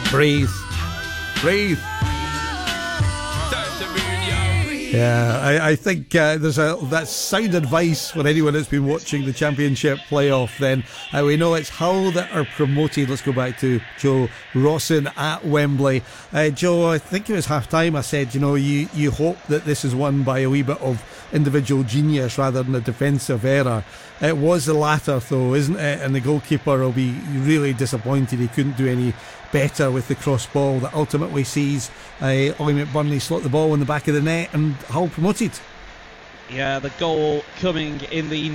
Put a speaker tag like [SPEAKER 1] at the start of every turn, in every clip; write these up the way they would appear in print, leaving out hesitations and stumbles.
[SPEAKER 1] Breathe. Breathe. Yeah, I think that's sound advice for anyone that's been watching the Championship playoff then. We know it's Hull that are promoted. Let's go back to Joe Rawson at Wembley. Joe, I think it was half-time I said, you hope that this is won by a wee bit of individual genius rather than a defensive error. It was the latter though, isn't it? And the goalkeeper will be really disappointed he couldn't do any better with the cross ball that ultimately sees Ollie McBurnie slot the ball in the back of the net and Hull promoted.
[SPEAKER 2] Yeah, the goal coming in the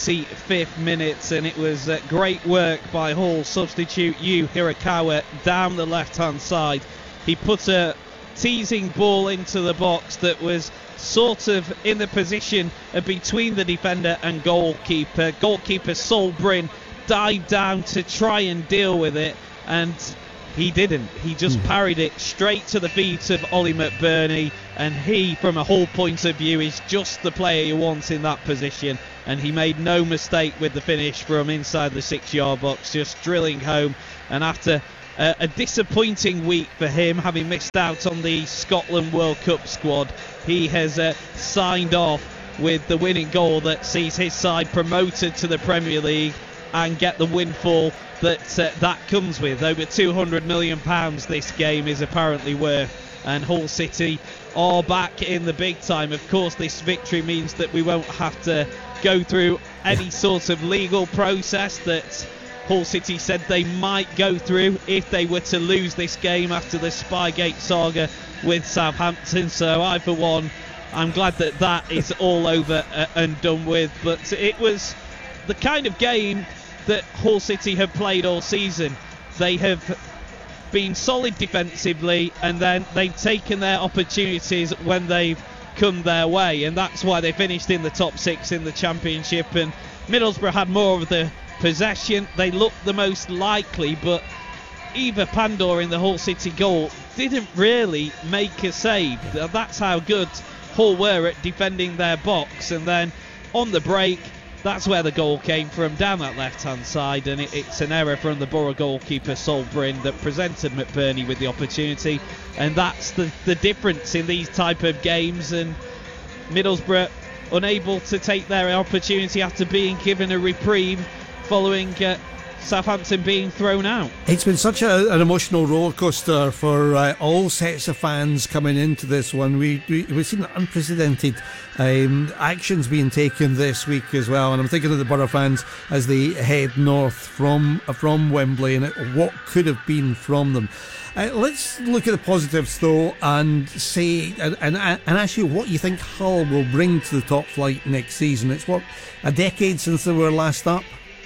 [SPEAKER 2] 95th minute, and it was great work by Hull substitute Yu Hirakawa down the left-hand side. He put a teasing ball into the box that was sort of in the position between the defender and goalkeeper. Goalkeeper Sol Bryn dived down to try and deal with it, and he didn't. He just parried it straight to the feet of Ollie McBurnie, and he, from a Hull point of view, is just the player you want in that position, and he made no mistake with the finish from inside the 6-yard box, just drilling home. And after a disappointing week for him, having missed out on the Scotland World Cup squad, he has signed off with the winning goal that sees his side promoted to the Premier League and get the windfall that comes with. Over £200 million this game is apparently worth, and Hull City are back in the big time. Of course, this victory means that we won't have to go through any sort of legal process that Hull City said they might go through if they were to lose this game after the Spygate saga with Southampton. So I, for one, I'm glad that is all over and done with. But it was the kind of game that Hull City have played all season. They have been solid defensively, and then they've taken their opportunities when they've come their way, and that's why they finished in the top 6 in the Championship. And Middlesbrough had more of the possession, they looked the most likely, but Eva Pandor in the Hull City goal didn't really make a save. That's how good Hull were at defending their box. And then on the break, that's where the goal came from, down that left-hand side, and it's an error from the Borough goalkeeper Sol Bryn that presented McBurnie with the opportunity, and that's the difference in these type of games. And Middlesbrough unable to take their opportunity after being given a reprieve following Southampton being thrown out.
[SPEAKER 1] It's been such an emotional rollercoaster for all sets of fans coming into this one. We've seen unprecedented actions being taken this week as well, and I'm thinking of the Borough fans as they head north from Wembley and what could have been from them. Let's look at the positives though and say and ask you what you think Hull will bring to the top flight next season. It's what, a decade since they were last up?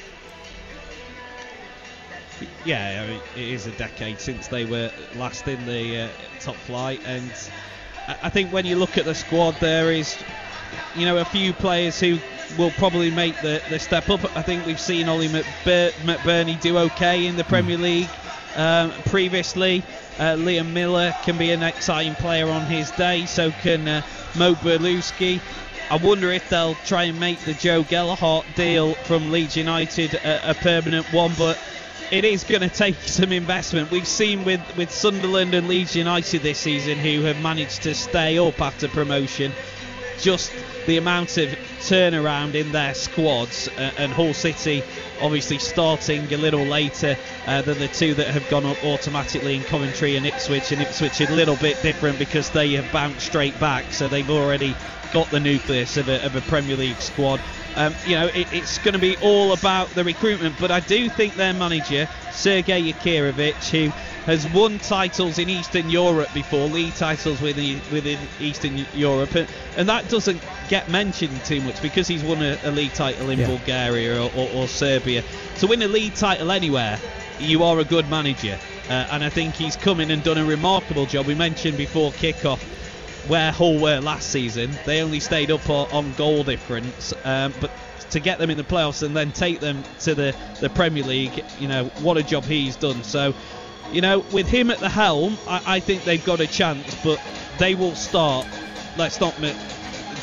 [SPEAKER 2] Yeah, I mean, it is a decade since they were last in the top flight, and I think when you look at the squad, there is, a few players who will probably make the step up. I think we've seen Ollie McBurnie do okay in the Premier League previously. Liam Miller can be an exciting player on his day, so can Mo Berlewski. I wonder if they'll try and make the Joe Gelhardt deal from Leeds United a permanent one, but it is going to take some investment. We've seen with Sunderland and Leeds United this season, who have managed to stay up after promotion, just the amount of turnaround in their squads, and Hull City obviously starting a little later than the two that have gone up automatically in Coventry and Ipswich. And Ipswich is a little bit different because they have bounced straight back, so they've already got the nucleus of a Premier League squad. It's going to be all about the recruitment, but I do think their manager, Sergei Yakirovich, who has won titles in Eastern Europe before, league titles within Eastern Europe, and that doesn't get mentioned too much because he's won a league title in Bulgaria or Serbia. To win a league title anywhere, you are a good manager, and I think he's come in and done a remarkable job. We mentioned before kick-off where Hull were last season. They only stayed up on goal difference, but to get them in the playoffs and then take them to the Premier League, what a job he's done. So, with him at the helm, I think they've got a chance, but they will start, let's not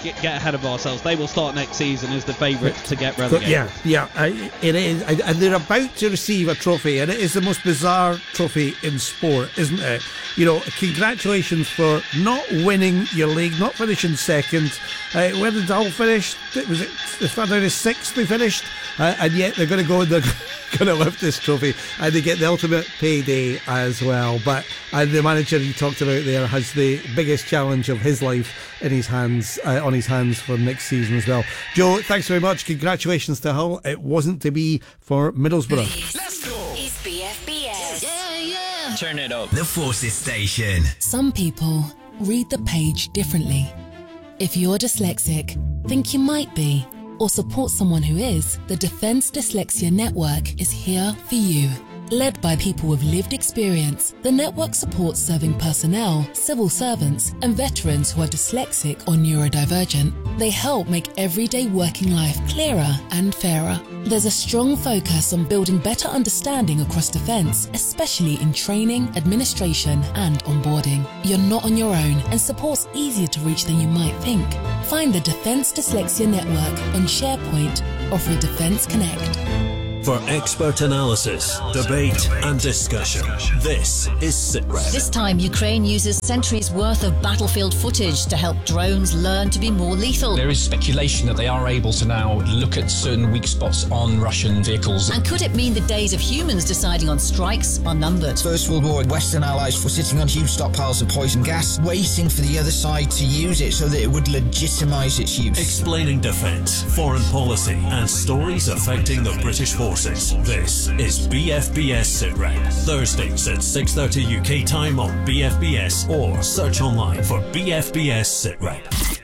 [SPEAKER 2] get ahead of ourselves. They will start next season as the favourites to get relegated.
[SPEAKER 1] It is, and they're about to receive a trophy, and it is the most bizarre trophy in sport, isn't it? You know, congratulations for not winning your league, not finishing second. Where did Hull finish? Was it as far down as sixth they finished? And yet they're going to go and they're going to lift this trophy, and they get the ultimate payday as well. But the manager you talked about there has the biggest challenge of his life in his hands, on his hands for next season as well. Joe, thanks very much. Congratulations to Hull. It wasn't to be for Middlesbrough.
[SPEAKER 3] Let's go. It's BFBS. Yeah.
[SPEAKER 4] Turn it up.
[SPEAKER 3] The Forces Station.
[SPEAKER 5] Some people read the page differently. If you're dyslexic, think you might be, or support someone who is, the Defence Dyslexia Network is here for you. Led by people with lived experience, the network supports serving personnel, civil servants, and veterans who are dyslexic or neurodivergent. They help make everyday working life clearer and fairer. There's a strong focus on building better understanding across Defence, especially in training, administration, and onboarding. You're not on your own, and support's easier to reach than you might think. Find the Defence Dyslexia Network on SharePoint or through Defence Connect.
[SPEAKER 6] For expert analysis, debate and discussion, this is SITREP.
[SPEAKER 7] This time, Ukraine uses centuries' worth of battlefield footage to help drones learn to be more lethal.
[SPEAKER 8] There is speculation that they are able to now look at certain weak spots on Russian vehicles.
[SPEAKER 7] And could it mean the days of humans deciding on strikes are numbered?
[SPEAKER 9] First World War, Western allies were sitting on huge stockpiles of poison gas, waiting for the other side to use it so that it would legitimise its use.
[SPEAKER 6] Explaining defence, foreign policy and stories affecting the British forces. This is BFBS SITREP. Thursdays at 6:30 UK time on BFBS, or search online for BFBS SITREP.